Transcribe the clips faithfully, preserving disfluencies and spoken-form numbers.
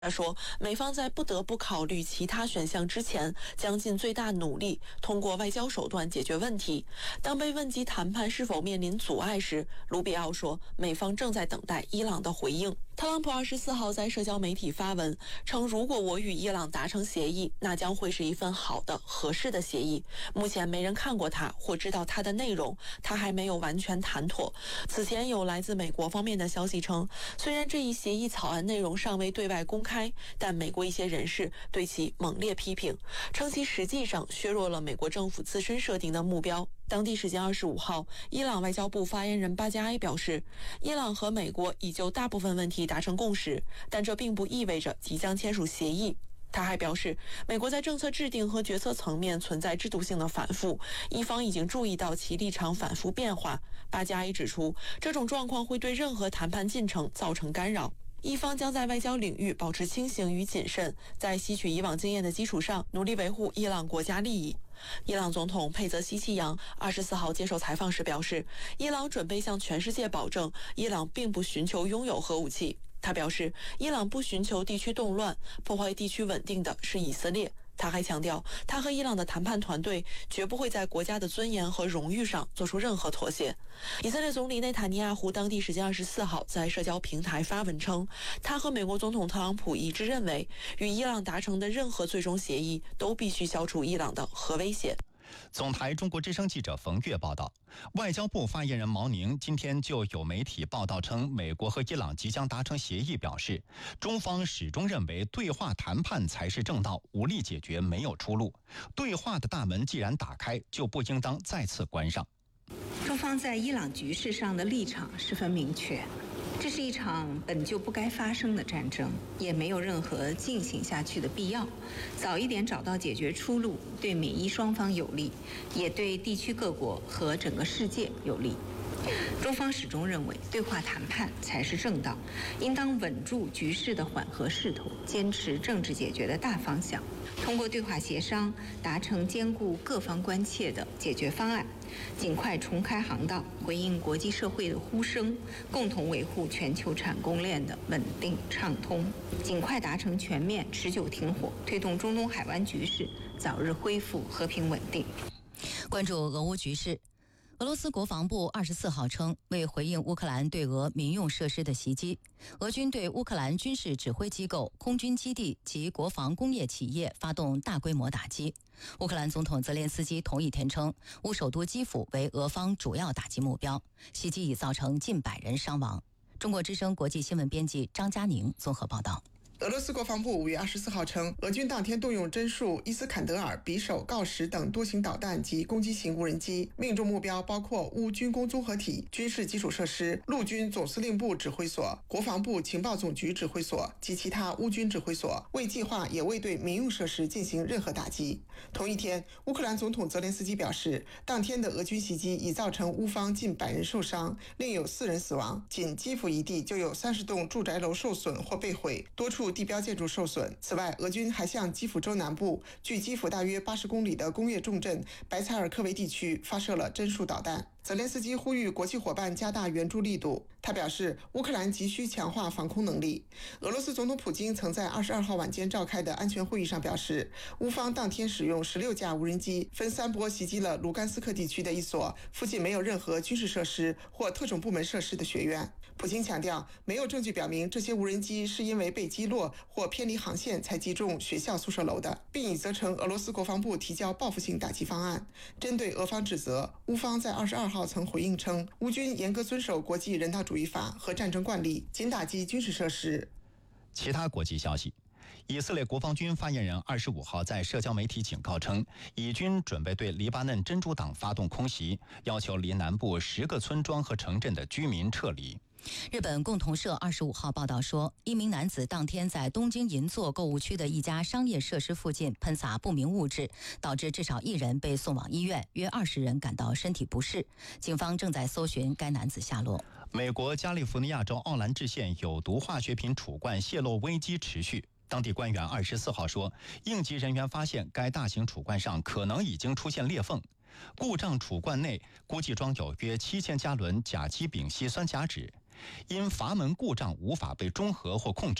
他说，美方在不得不考虑其他选项之前，将尽最大努力通过外交手段解决问题。当被问及谈判是否面临阻碍时，卢比奥说，美方正在等待伊朗的回应。特朗普二十四号在社交媒体发文称，如果我与伊朗达成协议，那将会是一份好的、合适的协议。目前没人看过它或知道它的内容，它还没有完全谈妥。此前有来自美国方面的消息称，虽然这一协议草案内容尚未对外公开，但美国一些人士对其猛烈批评，称其实际上削弱了美国政府自身设定的目标。当地时间二十五号，伊朗外交部发言人巴加埃表示，伊朗和美国已就大部分问题达成共识，但这并不意味着即将签署协议。他还表示，美国在政策制定和决策层面存在制度性的反复，伊方已经注意到其立场反复变化。巴加埃指出，这种状况会对任何谈判进程造成干扰。伊方将在外交领域保持清醒与谨慎，在吸取以往经验的基础上，努力维护伊朗国家利益。伊朗总统佩泽希奇扬二十四号接受采访时表示，伊朗准备向全世界保证，伊朗并不寻求拥有核武器。他表示，伊朗不寻求地区动乱，破坏地区稳定的是以色列。他还强调，他和伊朗的谈判团队绝不会在国家的尊严和荣誉上做出任何妥协。以色列总理内塔尼亚胡当地时间二十四号在社交平台发文称，他和美国总统特朗普一致认为，与伊朗达成的任何最终协议都必须消除伊朗的核威胁。 总台中国之声记者冯月报道，外交部发言人毛宁今天就有媒体报道称，美国和伊朗即将达成协议，表示中方始终认为对话谈判才是正道，武力解决没有出路。对话的大门既然打开，就不应当再次关上。 中方在伊朗局势上的立场十分明确，这是一场本就不该发生的战争，也没有任何进行下去的必要。早一点找到解决出路，对美伊双方有利，也对地区各国和整个世界有利。中方始终认为，对话谈判才是正道，应当稳住局势的缓和势头，坚持政治解决的大方向，通过对话协商达成兼顾各方关切的解决方案，尽快重开航道，回应国际社会的呼声，共同维护全球产供链的稳定畅通，尽快达成全面持久停火，推动中东海湾局势早日恢复和平稳定。 关注俄乌局势，俄罗斯国防部二十四号称，为回应乌克兰对俄民用设施的袭击，俄军对乌克兰军事指挥机构、空军基地及国防工业企业发动大规模打击。乌克兰总统泽连斯基同一天称，乌首都基辅为俄方主要打击目标，袭击已造成近百人伤亡。中国之声国际新闻编辑张嘉宁综合报道。 俄罗斯国防部五月二十四号称，俄军当天动用侦术伊斯坎德尔、匕首、锆石等多型导弹及攻击型无人机，命中目标包括乌军工综合体、军事基础设施、陆军总司令部指挥所、国防部情报总局指挥所及其他乌军指挥所，未计划也未对民用设施进行任何打击。同一天，乌克兰总统泽连斯基表示，当天的俄军袭击已造成乌方近百人受伤，另有四人死亡，仅基辅一地就有三十栋住宅楼受损或被毁，多处地标建筑受损。此外，俄军还向基辅州南部距基辅大约八十公里的工业重镇白采尔科维地区发射了侦术导弹。泽连斯基呼吁国际伙伴加大援助力度。他表示，乌克兰急需强化防空能力。俄罗斯总统普京曾在二十二号晚间召开的安全会议上表示，乌方当天使用十六架无人机，分三波袭击了卢甘斯克地区的一所附近没有任何军事设施或特种部门设施的学院。普京强调，没有证据表明这些无人机是因为被击落或偏离航线才击中学校宿舍楼的，并已责成俄罗斯国防部提交报复性打击方案。针对俄方指责，乌方在二十二号曾回应称，乌军严格遵守国际人道主义法和战争惯例，仅打击军事设施。 其他国际消息，以色列国防军发言人二十五号在社交媒体警告称，以军准备对黎巴嫩真主党发动空袭，要求离南部十个村庄和城镇的居民撤离。 日本共同社二十五号报道说，一名男子当天在东京银座购物区的一家商业设施附近喷洒不明物质，导致至少一人被送往医院，约二十人感到身体不适。警方正在搜寻该男子下落。 美国加利福尼亚州奥兰治县有毒化学品储罐泄漏危机持续。当地官员二十四号说，应急人员发现该大型储罐上可能已经出现裂缝，故障储罐内估计装有约七千加仑甲基丙烯酸甲酯，因阀门故障无法被中和或控制。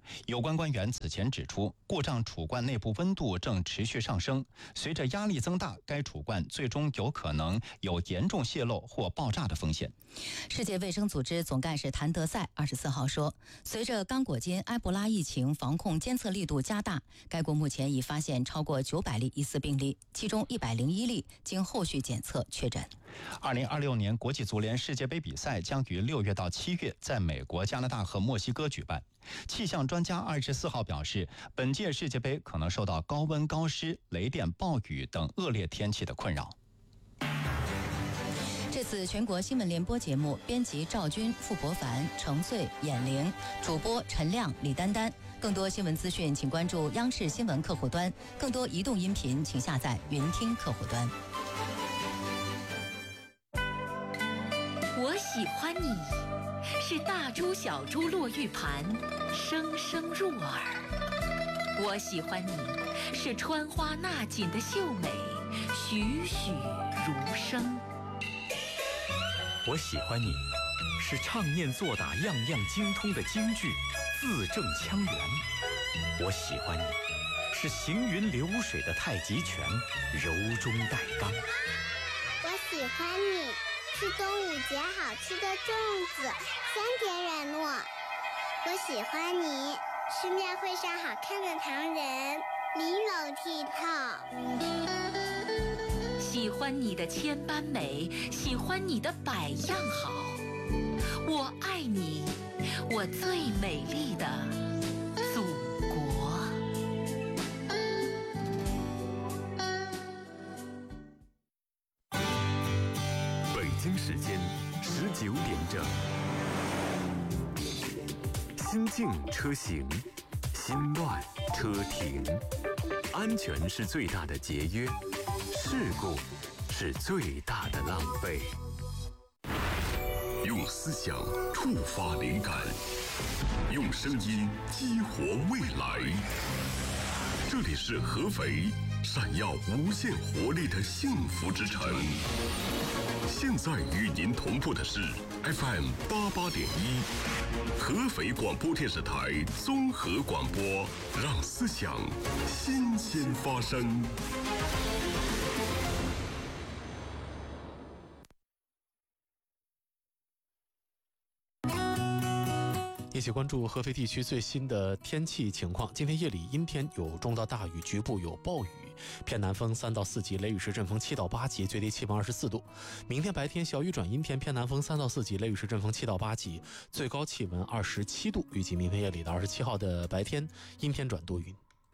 有关官员此前指出，故障储罐内部温度正持续上升，随着压力增大，该储罐最终有可能有严重泄漏或爆炸的风险。 世界卫生组织总干事谭德赛二十四号说，随着刚果金埃博拉疫情防控监测力度加大，该国目前已发现超过九百例疑似病例，其中一百零一例经后续检测确诊。 二零二六年国际足联世界杯比赛将于六月到七月在美国、加拿大和墨西哥举办。气象专家二十四号表示，本届世界杯可能受到高温、高湿、雷电、暴雨等恶劣天气的困扰。 这次全国新闻联播节目，编辑赵军、傅博凡、程穗、闫玲，主播陈亮、李丹丹。更多新闻资讯，请关注央视新闻客户端；更多移动音频，请下载云听客户端。 我喜欢你，是大珠小珠落玉盘，声声入耳。我喜欢你，是穿花纳锦的秀美，栩栩如生。 我喜欢你，是唱念做打样样精通的京剧，字正腔圆。我喜欢你，是行云流水的太极拳，柔中带刚。 我喜欢你，是端午节好吃的粽子，酸甜软糯。我喜欢你，是庙会上好看的唐人，玲珑剔透。 喜欢你的千般美，喜欢你的百样好。我爱你，我最美丽的祖国。 北京时间十九点整。心静车行，心乱车停。安全是最大的节约，事故是最大的浪费。用思想触发灵感，用声音激活未来。这里是合肥，闪耀无限活力的幸福之城。现在与您同步的是 F M 八八点一，合肥广播电视台综合广播，让思想新鲜发生。 一起关注合肥地区最新的天气情况。今天夜里阴天，有中到大雨，局部有暴雨，偏南风三到四级，雷雨时阵风七到八级，最低气温二十四度。明天白天小雨转阴天，偏南风三到四级，雷雨时阵风七到八级，最高气温二十七度。预计明天夜里的二十七号的白天阴天转多云。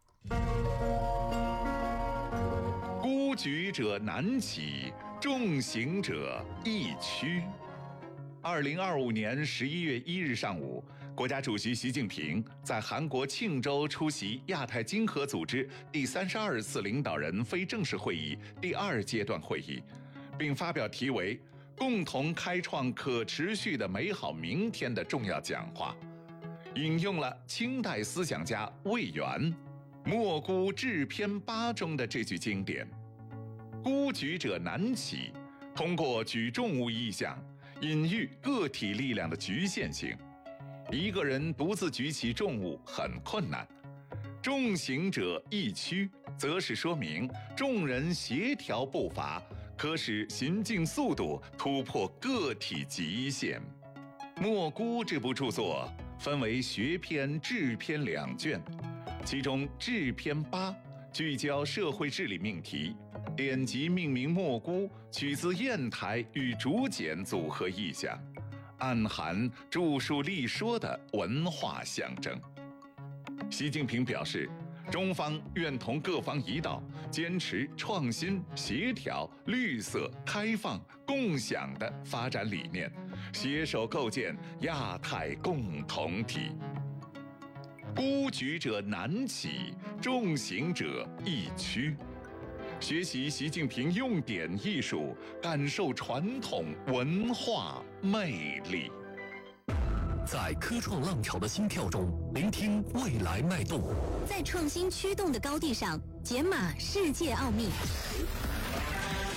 孤举者难起，重行者易趋。二零二五年十一月一日上午，国家主席习近平在韩国庆州出席亚太经合组织第三十二次领导人非正式会议第二阶段会议，并发表题为“共同开创可持续的美好明天”的重要讲话，引用了清代思想家魏源《莫孤致篇八》中的这句经典：“孤举者难起”，通过举重物意象隐喻个体力量的局限性，一个人独自举起重物很困难。重行者易趋，则是说明众人协调步伐，可使行进速度突破个体极限。《莫孤》这部著作分为学篇、志篇两卷，其中志篇八聚焦社会治理命题，典籍命名莫孤，取自砚台与竹简组合意象，暗含著述立说的文化象征。习近平表示，中方愿同各方一道，坚持创新、协调、绿色、开放、共享的发展理念，携手构建亚太共同体。孤举者难起，重行者易趋。学习习近平用典艺术，感受传统文化魅力。 在科创浪潮的心跳中，聆听未来脉动； 在创新驱动的高地上，解码世界奥秘。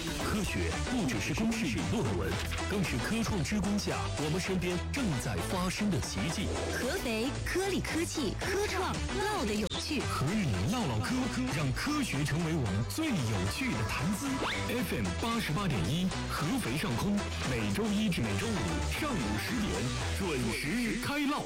科学不只是公式与论文，更是科创之光下我们身边正在发生的奇迹。 合肥科力科技科创唠的有趣， 和你唠唠科，让科学成为我们最有趣的谈资。F M 八十八点一，合肥上空，每周一至每周五上午十点准时开唠。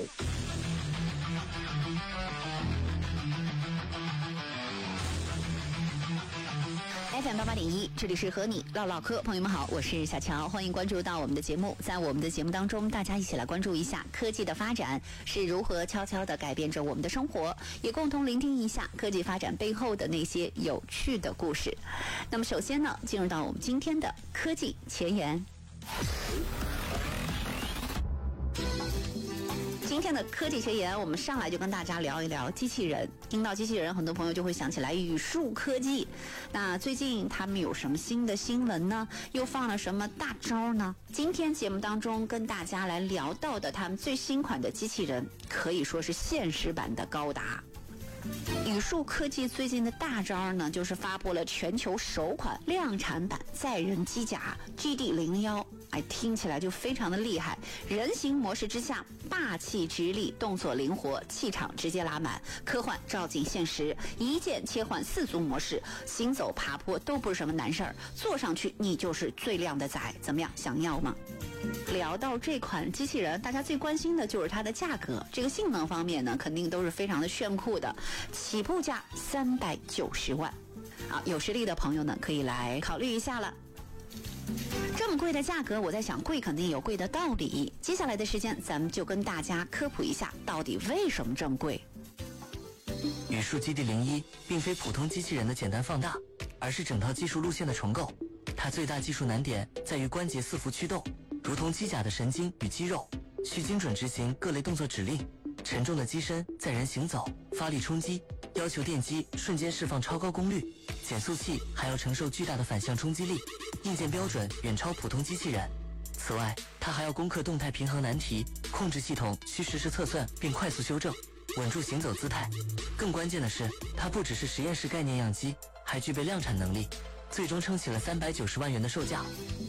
F M 八八点一，这里是和你唠唠嗑，朋友们好，我是小乔，欢迎关注到我们的节目。在我们的节目当中，大家一起来关注一下科技的发展是如何悄悄地改变着我们的生活，也共同聆听一下科技发展背后的那些有趣的故事。那么首先呢，进入到我们今天的科技前沿。今天的科技前沿，我们上来就跟大家聊一聊机器人。听到机器人，很多朋友就会想起来宇树科技。那最近他们有什么新的新闻呢？又放了什么大招呢？今天节目当中跟大家来聊到的他们最新款的机器人，可以说是现实版的高达。宇树科技最近的大招呢，就是发布了全球首款量产版载人机甲 G D 零一，哎，听起来就非常的厉害。人形模式之下，霸气直立，动作灵活，气场直接拉满，科幻照进现实，一键切换四足模式，行走爬坡都不是什么难事儿，坐上去你就是最靓的仔。怎么样，想要吗？聊到这款机器人，大家最关心的就是它的价格。这个性能方面呢，肯定都是非常的炫酷的，起步价三百九十万。啊，有实力的朋友呢，可以来考虑一下了。这么贵的价格，我在想，贵肯定有贵的道理。接下来的时间，咱们就跟大家科普一下，到底为什么这么贵。 宇树 G D 零一并非普通机器人的简单放大，而是整套技术路线的重构。它最大技术难点在于关节四幅驱动，如同机甲的神经与肌肉，需精准执行各类动作指令。沉重的机身载人行走，发力冲击，要求电机瞬间释放超高功率，减速器还要承受巨大的反向冲击力，硬件标准远超普通机器人。此外，它还要攻克动态平衡难题，控制系统需实时测算并快速修正，稳住行走姿态。更关键的是，它不只是实验室概念样机，还具备量产能力，最终撑起了三百九十万元的售价。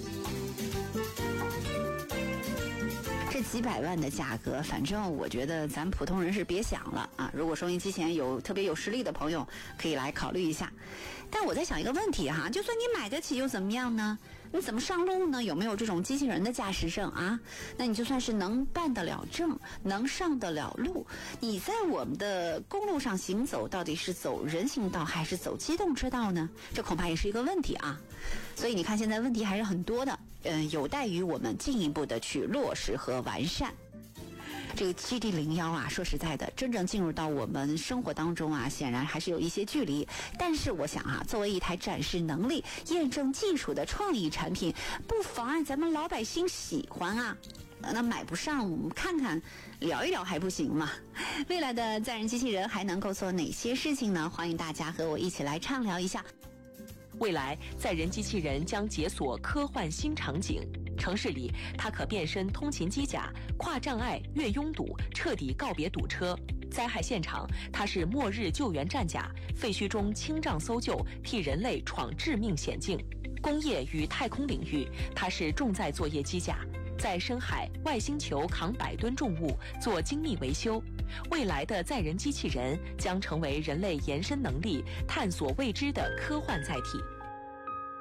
这几百万的价格，反正我觉得咱普通人是别想了啊！如果收音机前有特别有实力的朋友，可以来考虑一下。但我在想一个问题哈，就算你买得起又怎么样呢？你怎么上路呢？有没有这种机器人的驾驶证啊？那你就算是能办得了证，能上得了路，你在我们的公路上行走，到底是走人行道还是走机动车道呢？这恐怕也是一个问题啊。所以你看，现在问题还是很多的，嗯、呃，有待于我们进一步的去落实和完善。这个 G D 零一啊，说实在的，真正进入到我们生活当中啊，显然还是有一些距离。但是我想啊，作为一台展示能力、验证技术的创意产品，不妨碍咱们老百姓喜欢啊。那买不上，我们看看聊一聊还不行吗？未来的载人机器人还能够做哪些事情呢？欢迎大家和我一起来畅聊一下。 未来载人机器人将解锁科幻新场景。城市里，它可变身通勤机甲，跨障碍、越拥堵，彻底告别堵车。灾害现场，它是末日救援战甲，废墟中清障搜救，替人类闯致命险境。工业与太空领域，它是重载作业机甲，在深海、外星球扛百吨重物，做精密维修。未来的载人机器人将成为人类延伸能力、探索未知的科幻载体。